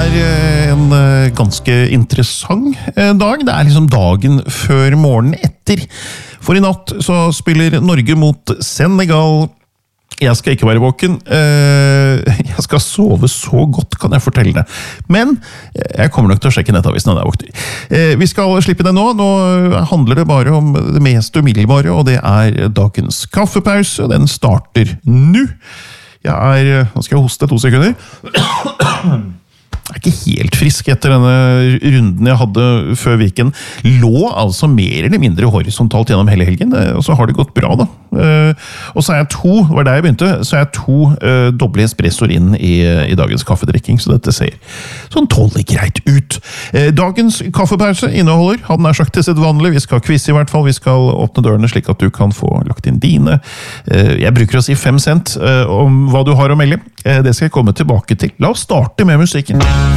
en ganske interessant dag. Det liksom dagen før morgenen etter. For i natt så spiller Norge mot Senegal. Jeg skal ikke være våken. Jeg skal sove så godt, kan jeg fortelle det. Men jeg kommer nok til å sjekke nettavisen når jeg våkner. Vi skal slippe det nå. Nå handler det bare om det mest umiddelbare, og det dagens kaffepause. Den starter nå. Nå skal jeg hoste 2 sekunder. Jeg ikke helt frisk etter denne runden jeg hadde før weekend. Lå altså mer eller mindre horisontalt gjennom hele helgen, og så har det gått bra da. Og så det var der jeg begynte, så 2 doble espressoer inn i dagens kaffedrikking, så dette ser sånn tålelig greit ut. Dagens kaffepause inneholder, hadde nær sagt det sett vanlig, vi skal quiz i hvert fall, vi skal åpne dørene slik at du kan få lagt inn dine. Jeg bruker å si 5 cent om hva du har å melde. Det skal jeg komme tilbake til. La oss starte med musikken.